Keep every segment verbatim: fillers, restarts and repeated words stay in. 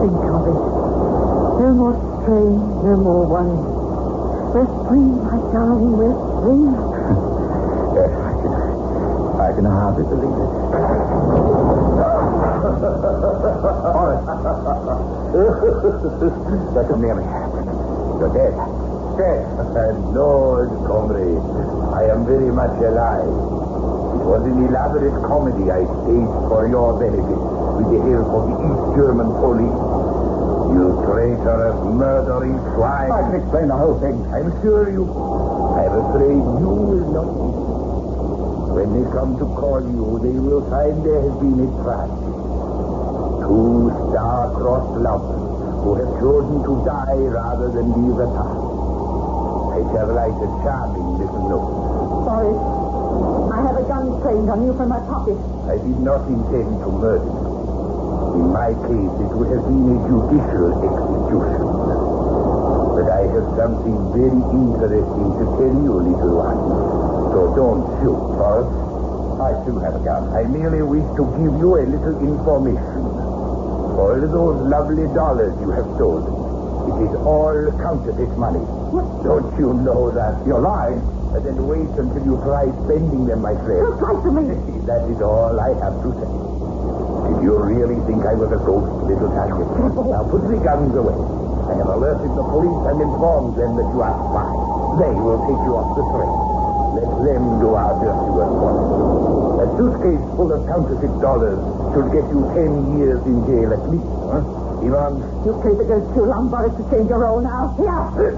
think of it. No more strain, no more worry. We're free, my darling, we're free. Yes, I can, I can hardly believe it. Horace. Don't come near me. You're dead. Dead. No, comrade. I am very much alive. It was an elaborate comedy I staged for your benefit with the help of the East German police. You traitorous, murdering swine. I can explain the whole thing. I'm sure you... I'm afraid you will not. When they come to call you, they will find there has been a tragedy. Two star-crossed lovers who have chosen to die rather than leave a task. I shall write a charming little note. Sorry. I have a gun trained on you from my pocket. I did not intend to murder you. In my case, it would have been a judicial execution. But I have something very interesting to tell you, little one. So don't shoot, Forrest. I too have a gun. I merely wish to give you a little information. All those lovely dollars you have stolen, it is all counterfeit money. What? Don't you know that? You're lying. And then wait until you try spending them, my friend. Don't lie to me. That is all I have to say. Did you really think I was a ghost, little Tanya? Now put the guns away. I have alerted the police and informed them that you are spies. They will take you off the train. Let them do our dirty work for us. A suitcase full of counterfeit dollars should get you ten years in jail at least, huh? Ivan? You played the girl too long, Boris, to change your role now. Here.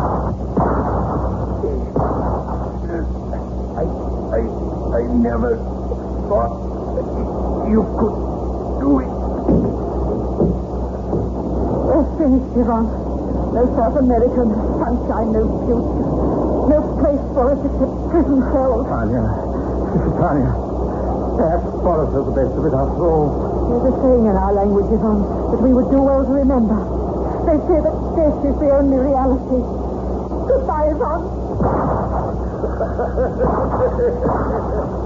I, I, I never thought that you could do it. We're finished, Yvonne. No South America, no sunshine, no future. No place for us except prison cells. Tanya. Tanya. Perhaps Boris has the best of it after all. There's a saying in our language, Yvonne, that we would do well to remember. They say that death is the only reality. Goodbye, Yvonne.